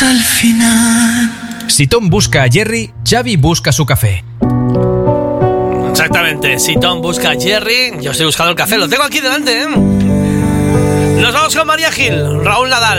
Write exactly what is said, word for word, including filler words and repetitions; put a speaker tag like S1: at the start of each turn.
S1: al final.
S2: Si Tom busca a Jerry, Xavi busca su café.
S3: Exactamente, si Tom busca a Jerry, yo estoy buscando el café, lo tengo aquí delante, ¿eh? Nos vamos con María Gil, Raúl Nadal.